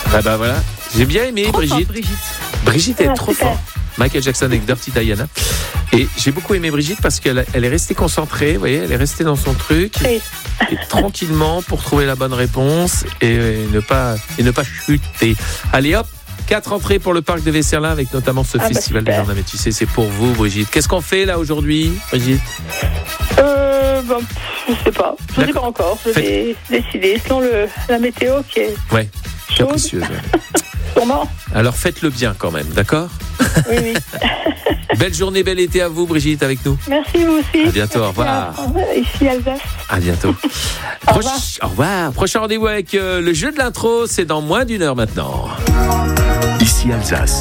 Ah bah voilà, j'ai bien aimé Trop Brigitte. fort, Brigitte. Brigitte est trop super. forte. Michael Jackson avec Dirty Diana. Et j'ai beaucoup aimé Brigitte parce qu'elle est restée concentrée, vous voyez, elle est restée dans son truc, Oui. et tranquillement pour trouver la bonne réponse et ne pas chuter. Allez hop, 4 entrées pour le parc de Vesserlin avec notamment ce festival des super. jardins métissés. C'est pour vous, Brigitte. Qu'est-ce qu'on fait là aujourd'hui, Brigitte? Je sais pas. Je ne sais pas encore. Je vais décider. Selon la météo qui est Ouais, chaude, capricieuse. Ouais. sûrement. Alors faites-le bien quand même, d'accord? Oui. Belle journée, bel été à vous, Brigitte, avec nous. Merci, vous aussi. À bientôt, au revoir. Ici, Alsace. À bientôt. Au revoir. Au revoir. Prochain rendez-vous avec le jeu de l'intro, c'est dans moins d'une heure maintenant. Ici Alsace.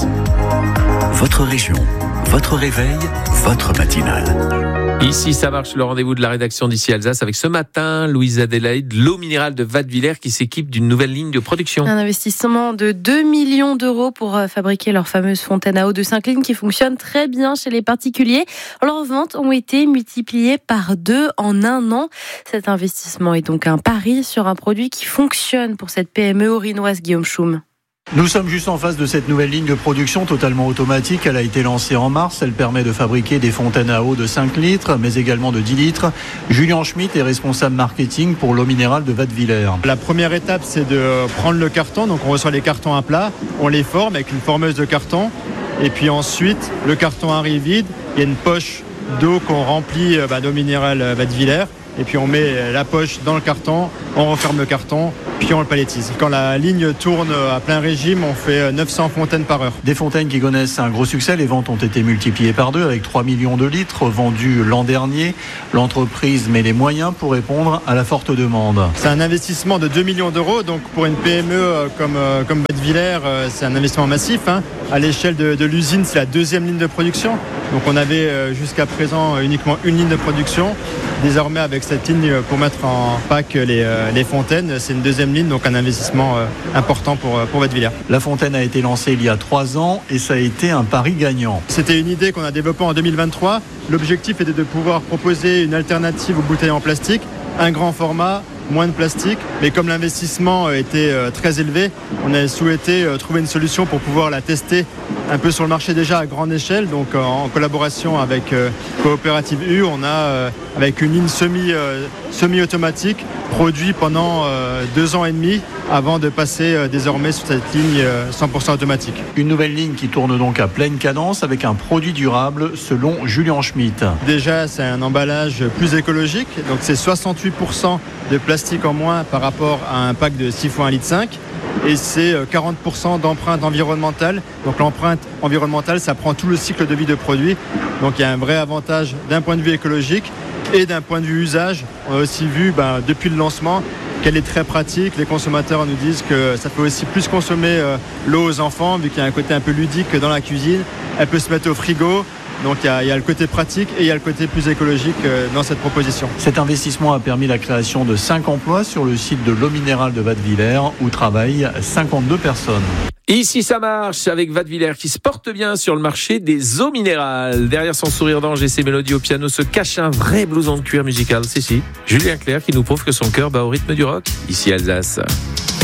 Votre région, votre réveil, votre matinale. Ici, ça marche, le rendez-vous de la rédaction d'Ici Alsace avec ce matin, Louise Adélaïde, l'eau minérale de Wattwiller qui s'équipe d'une nouvelle ligne de production. Un investissement de 2 millions d'euros pour fabriquer leur fameuse fontaine à eau de Sainte-Ligne qui fonctionne très bien chez les particuliers. Leurs ventes ont été multipliées par 2 en un an. Cet investissement est donc un pari sur un produit qui fonctionne pour cette PME orinoise, Guillaume Schum. Nous sommes juste en face de cette nouvelle ligne de production totalement automatique. Elle a été lancée en mars. Elle permet de fabriquer des fontaines à eau de 5 litres, mais également de 10 litres. Julien Schmitt est responsable marketing pour l'eau minérale de Wattwiller. La première étape, c'est de prendre le carton. Donc on reçoit les cartons à plat, on les forme avec une formeuse de carton. Et puis ensuite, le carton arrive vide. Il y a une poche d'eau qu'on remplit d'eau minérale Wattwiller. Et puis on met la poche dans le carton, on referme le carton, puis on le paletise. Quand la ligne tourne à plein régime, on fait 900 fontaines par heure. Des fontaines qui connaissent un gros succès. Les ventes ont été multipliées par 2 avec 3 millions de litres vendus l'an dernier. L'entreprise met les moyens pour répondre à la forte demande. C'est un investissement de 2 millions d'euros. Donc pour une PME comme Wattwiller, c'est un investissement massif. À l'échelle de l'usine, c'est la 2e ligne de production. Donc on avait jusqu'à présent uniquement une ligne de production. Désormais, avec cette ligne pour mettre en pack les fontaines, c'est une 2e ligne, donc un investissement important pour Wattwiller. La fontaine a été lancée il y a 3 ans et ça a été un pari gagnant. C'était une idée qu'on a développée en 2023. L'objectif était de pouvoir proposer une alternative aux bouteilles en plastique, un grand format, moins de plastique, mais comme l'investissement était très élevé, on a souhaité trouver une solution pour pouvoir la tester un peu sur le marché déjà à grande échelle. Donc en collaboration avec Coopérative U, on a avec une ligne semi-automatique produit pendant 2 ans et demi avant de passer désormais sur cette ligne 100% automatique. Une nouvelle ligne qui tourne donc à pleine cadence avec un produit durable selon Julien Schmitt. Déjà, c'est un emballage plus écologique, donc c'est 68% de plastique en moins par rapport à un pack de 6 fois 1,5 litre. Et c'est 40% d'empreinte environnementale. Donc l'empreinte environnementale, ça prend tout le cycle de vie de produit. Donc il y a un vrai avantage d'un point de vue écologique et d'un point de vue usage. On a aussi vu depuis le lancement qu'elle est très pratique. Les consommateurs nous disent que ça peut aussi plus consommer l'eau aux enfants, vu qu'il y a un côté un peu ludique dans la cuisine. Elle peut se mettre au frigo. Donc il y a le côté pratique et il y a le côté plus écologique dans cette proposition. Cet investissement a permis la création de 5 emplois sur le site de l'eau minérale de Wattwiller où travaillent 52 personnes. Ici, ça marche avec Wattwiller qui se porte bien sur le marché des eaux minérales. Derrière son sourire d'ange et ses mélodies au piano se cache un vrai blouson de cuir musical. Si, Julien Clerc qui nous prouve que son cœur bat au rythme du rock. Ici Alsace.